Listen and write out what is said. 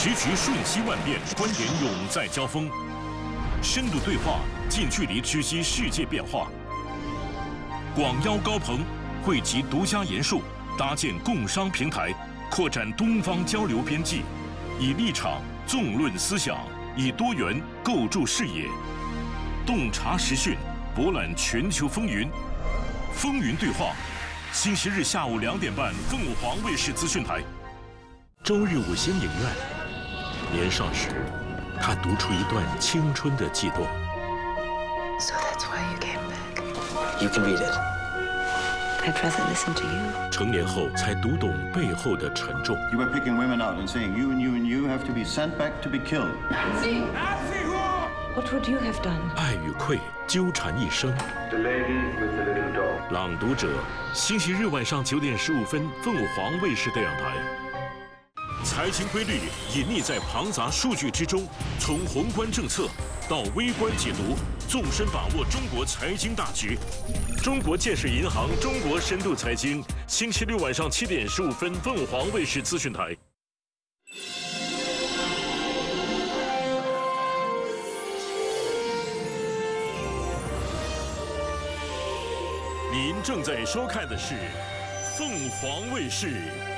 时局瞬息万变，观点永在交锋，深度对话，近距离直击世界变化。广邀高朋，汇集独家研述，搭建共商平台，扩展东方交流边际，以立场纵论思想，以多元构筑视野，洞察时讯，博览全球风云。风云对话，星期日下午2点半，凤凰卫视资讯台。周日5星影院，年少时，他读出一段青春的悸动。 So that's why you came back. You can read it. I'd rather listen to you. 成年后才读懂背后的沉重。 You were picking women out and saying you and you and you have to be sent back to be killed. What would you have done? 爱与愧纠缠一生。 The lady with the little dog. 朗读者，星期日晚上9点15分，凤凰卫视电影台。财经规律隐匿在庞杂数据之中，从宏观政策到微观解读，纵深把握中国财经大局。中国建设银行中国深度财经，星期六晚上7点15分，凤凰卫视资讯台。您正在收看的是凤凰卫视